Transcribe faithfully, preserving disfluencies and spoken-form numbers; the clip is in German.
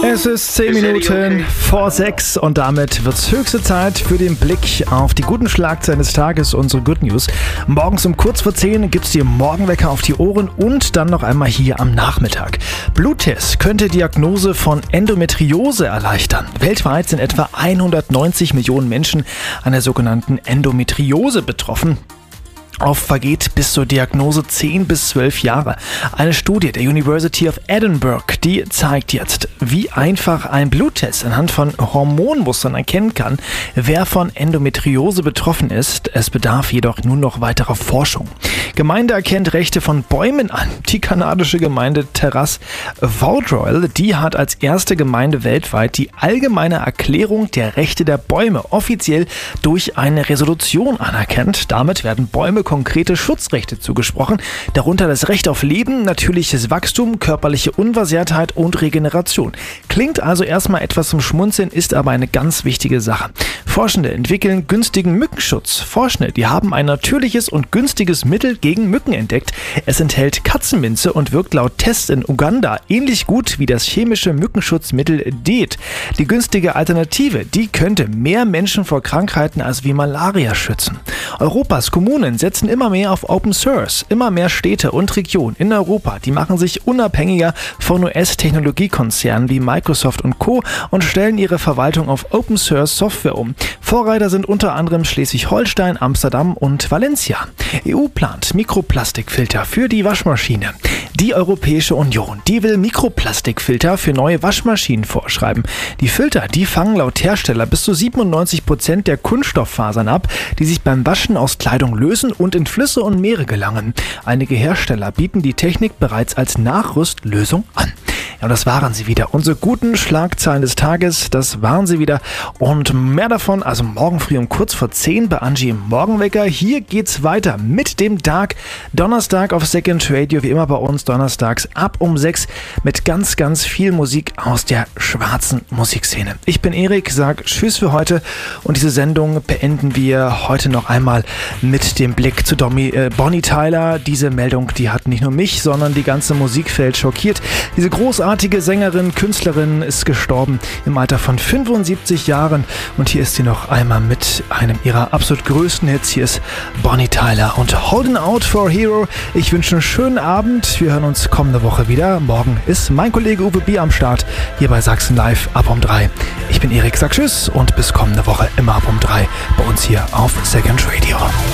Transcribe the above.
Es ist zehn Minuten vor sechs und damit wird es höchste Zeit für den Blick auf die guten Schlagzeilen des Tages, unsere Good News. Morgens um kurz vor zehn gibt es dir Morgenwecker auf die Ohren und dann noch einmal hier am Nachmittag. Bluttest könnte Diagnose von Endometriose erleichtern. Weltweit sind etwa hundertneunzig Millionen Menschen an der sogenannten Endometriose betroffen. Oft vergeht bis zur Diagnose zehn bis zwölf Jahre. Eine Studie der University of Edinburgh, die zeigt jetzt, wie einfach ein Bluttest anhand von Hormonmustern erkennen kann, wer von Endometriose betroffen ist. Es bedarf jedoch nun noch weiterer Forschung. Gemeinde erkennt Rechte von Bäumen an. Die kanadische Gemeinde Terrasse Vaudreuil, die hat als erste Gemeinde weltweit die allgemeine Erklärung der Rechte der Bäume offiziell durch eine Resolution anerkannt. Damit werden Bäume konkrete Schutzrechte zugesprochen, darunter das Recht auf Leben, natürliches Wachstum, körperliche Unversehrtheit und Regeneration. Klingt also erstmal etwas zum Schmunzeln, ist aber eine ganz wichtige Sache. Forschende entwickeln günstigen Mückenschutz. Forschende, die haben ein natürliches und günstiges Mittel gegen Mücken entdeckt. Es enthält Katzenminze und wirkt laut Tests in Uganda ähnlich gut wie das chemische Mückenschutzmittel D E T. Die günstige Alternative, die könnte mehr Menschen vor Krankheiten als wie Malaria schützen. Europas Kommunen setzen immer mehr auf Open Source. Immer mehr Städte und Regionen in Europa, die machen sich unabhängiger von U S-Technologiekonzernen wie Microsoft und Co. und stellen ihre Verwaltung auf Open Source Software um. Vorreiter sind unter anderem Schleswig-Holstein, Amsterdam und Valencia. E U plant Mikroplastikfilter für die Waschmaschine. Die Europäische Union, die will Mikroplastikfilter für neue Waschmaschinen vorschreiben. Die Filter, die fangen laut Hersteller bis zu siebenundneunzig Prozent der Kunststofffasern ab, die sich beim Waschen aus Kleidung lösen und in Flüsse und Meere gelangen. Einige Hersteller bieten die Technik bereits als Nachrüstlösung an. Ja, und das waren sie wieder. Unsere guten Schlagzeilen des Tages, das waren sie wieder. Und mehr davon, also morgen früh um kurz vor zehn bei Angie im Morgenwecker. Hier geht's weiter mit dem Dark Donnerstag auf Second Radio, wie immer bei uns donnerstags ab um sechs mit ganz, ganz viel Musik aus der schwarzen Musikszene. Ich bin Erik, sag Tschüss für heute und diese Sendung beenden wir heute noch einmal mit dem Blick zu Domi, äh, Bonnie Tyler. Diese Meldung, die hat nicht nur mich, sondern die ganze Musikwelt schockiert. Diese großartige Sängerin, Künstlerin ist gestorben im Alter von fünfundsiebzig Jahren und hier ist sie noch einmal mit einem ihrer absolut größten Hits. Hier ist Bonnie Tyler und Holding Out for a Hero. Ich wünsche einen schönen Abend. Wir hören uns kommende Woche wieder. Morgen ist mein Kollege Uwe B. am Start, hier bei Sachsen Live ab um drei. Ich bin Erik, sag Tschüss und bis kommende Woche immer ab um drei bei uns hier auf Second Radio.